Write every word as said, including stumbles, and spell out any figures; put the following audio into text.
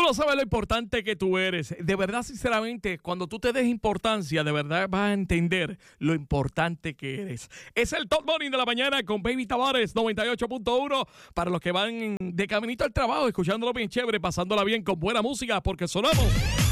no sabes lo importante que tú eres. De verdad, sinceramente, cuando tú te des importancia, de verdad vas a entender lo importante que eres. Es el Top Morning de la mañana con Baby Tavares, noventa y ocho punto uno. Para los que van de caminito al trabajo, escuchándolo bien chévere, pasándola bien con buena música, porque sonamos